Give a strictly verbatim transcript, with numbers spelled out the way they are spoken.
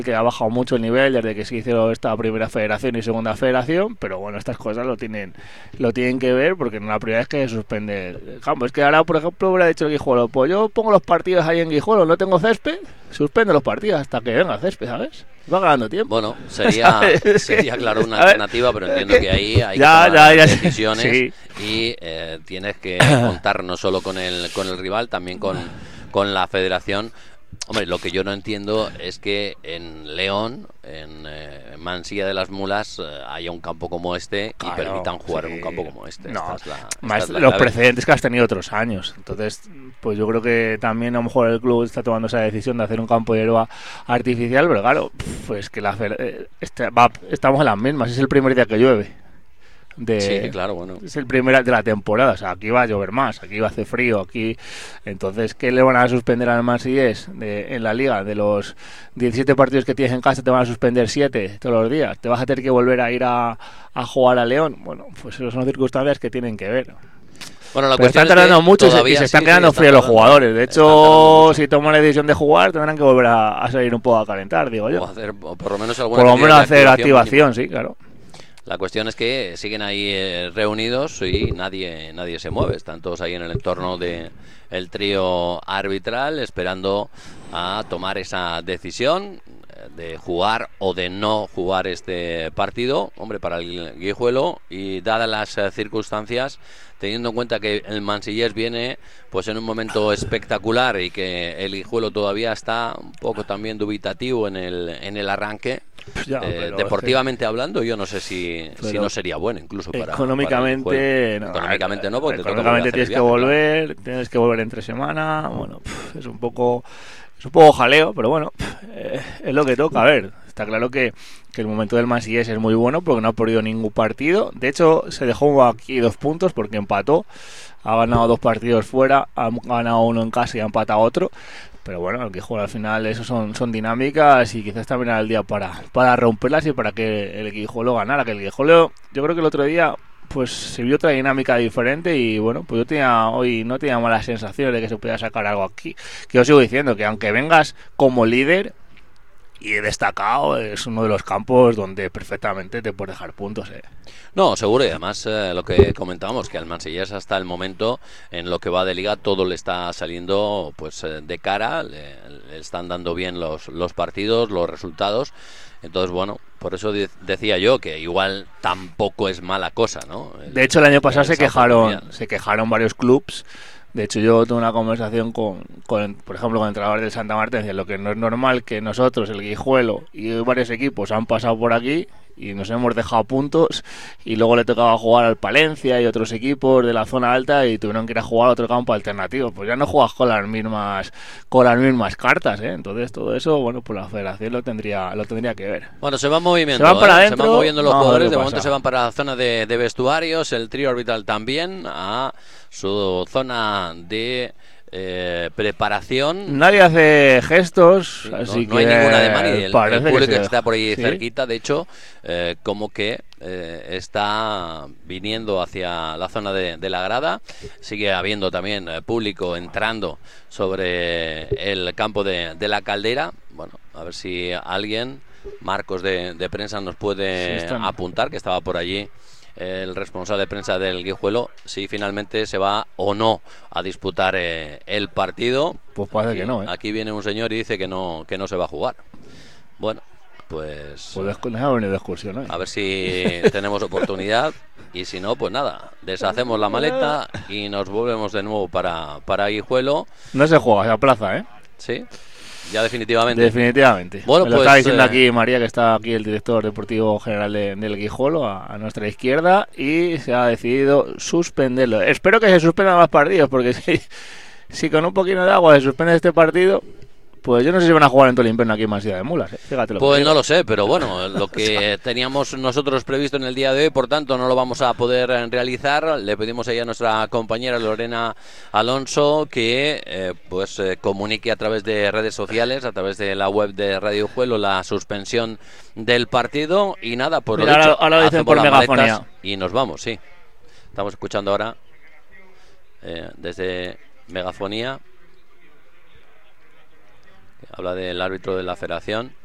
que ha bajado mucho el nivel desde que se hizo esta primera federación y segunda federación, pero bueno, estas cosas lo tienen lo tienen que ver, porque no la primera vez que se suspende el campo. Es que ahora, por ejemplo, hubiera dicho el Guijuelo, pues yo pongo los partidos ahí en Guijuelo, no tengo césped, suspende los partidos hasta que venga el césped, ¿sabes? Va ganando tiempo. Bueno, sería, sería claro una alternativa, pero entiendo que ahí hay ya, que tomar ya, ya, decisiones sí. y eh, tienes que contar no solo con el, con el rival, también con, con la federación. Hombre, lo que yo no entiendo es que en León, en eh, Mansilla de las Mulas, eh, haya un campo como este y claro, permitan jugar sí. en un campo como este. No, esta es la, esta más es la los clave. precedentes que has tenido otros años. Entonces, pues yo creo que también a lo mejor el club está tomando esa decisión de hacer un campo de hierba artificial, pero claro, pues que la, eh, este, va, estamos en las mismas. Es el primer día que llueve. De, sí, claro, bueno. Es el primer de la temporada, o sea, aquí va a llover más, aquí va a hacer frío, aquí, entonces, ¿qué le van a suspender al Marsellés de, en la liga? De los diecisiete partidos que tienes en casa te van a suspender siete todos los días, te vas a tener que volver a ir a, a jugar a León. Bueno, pues esas son circunstancias que tienen que ver. Bueno, la Pero están tardando es mucho y se, y se están sí, quedando sí, fríos los jugadores. De hecho, si toman la decisión de jugar, tendrán que volver a, a salir un poco a calentar, digo yo. O hacer, o por lo menos alguna por lo menos hacer activación, activación sí, claro. La cuestión es que siguen ahí eh, reunidos y nadie nadie se mueve. Están todos ahí en el entorno de el trío arbitral esperando a tomar esa decisión de jugar o de no jugar este partido, hombre, para el Guijuelo, y dadas las eh, circunstancias, teniendo en cuenta que el Mansillés viene pues en un momento espectacular y que el Guijuelo todavía está un poco también dubitativo en el en el arranque. Ya, eh, deportivamente es que... hablando, yo no sé si, si no sería bueno incluso para económicamente para no, económicamente no, porque económicamente tienes viaje, que volver, claro. Tienes que volver entre semana, bueno, pff, es un poco es un poco jaleo, pero bueno, pff, eh, es lo que toca. A ver, está claro que, que el momento del Mansillés es muy bueno porque no ha perdido ningún partido. De hecho, se dejó aquí dos puntos porque empató, ha ganado dos partidos fuera, ha ganado uno en casa y ha empatado otro. Pero bueno, el Guijuelo al final eso son, son dinámicas y quizás también era el día para, para romperlas y para que el Guijuelo ganara. Que el Guijuelo, yo creo que el otro día pues se vio otra dinámica diferente y bueno, pues yo tenía hoy no tenía malas sensaciones de que se pudiera sacar algo aquí. Que yo sigo diciendo que aunque vengas como líder y destacado, es uno de los campos donde perfectamente te puedes dejar puntos, eh. No, seguro, y además eh, lo que comentábamos, que al Mansillés hasta el momento, en lo que va de liga, todo le está saliendo pues eh, de cara, le, le están dando bien los, los partidos, los resultados. Entonces, bueno, por eso de- decía yo que igual tampoco es mala cosa, ¿no? El, de hecho, el año pasado el se quejaron, se quejaron varios clubs. De hecho, yo tuve una conversación con, con, por ejemplo, con el entrenador del Santa Marta. Decía, lo que no es normal que nosotros, el Guijuelo y varios equipos han pasado por aquí y nos hemos dejado puntos y luego le tocaba jugar al Palencia y otros equipos de la zona alta y tuvieron que ir a jugar a otro campo alternativo. Pues ya no juegas con las mismas con las mismas cartas, ¿eh? Entonces todo eso, bueno, pues la federación lo tendría lo tendría que ver. Bueno, se van moviendo, se van para ¿eh? adentro, se van moviendo los jugadores, de pasa. momento se van para la zona de, de vestuarios, el trío orbital también, a su zona de eh, preparación. Nadie hace gestos, Sí, así no, no que hay ningún ademán y el, el público que, que se... está por ahí ¿Sí? cerquita, de hecho, eh, como que eh, está viniendo hacia la zona de, de la grada. Sigue habiendo también eh, público entrando sobre el campo de, de la Caldera. Bueno, a ver si alguien, Marcos de, de prensa, nos puede sí, están... apuntar, que estaba por allí el responsable de prensa del Guijuelo, si finalmente se va o no a disputar eh, el partido. Pues parece aquí, que no, ¿eh? Aquí viene un señor y dice que no que no se va a jugar. Bueno, pues... Pues deja venir de excursión, ¿eh? A ver si tenemos oportunidad y si no, pues nada, deshacemos la maleta y nos volvemos de nuevo para, para Guijuelo. No se juega, se aplaza, ¿eh? Sí. Ya definitivamente. Definitivamente. Bueno, Me lo pues, está diciendo eh... aquí María, que está aquí el director deportivo general de, del Guijuelo, a, a nuestra izquierda, y se ha decidido suspenderlo. Espero que se suspendan más partidos, porque si, si con un poquito de agua se suspende este partido, pues yo no sé si van a jugar en todo el invierno aquí en Mansilla de Mulas, ¿eh? Fíjate lo pues que no lo sé, pero bueno, lo que teníamos nosotros previsto en el día de hoy, por tanto, no lo vamos a poder realizar. Le pedimos ahí a nuestra compañera Lorena Alonso que eh, pues eh, comunique a través de redes sociales, a través de la web de Radio Guijuelo, la suspensión del partido. Y nada, pues Mira, lo dicho, ahora, ahora lo dicen por megafonía y nos vamos, sí. Estamos escuchando ahora eh, desde megafonía. Habla del árbitro de la federación.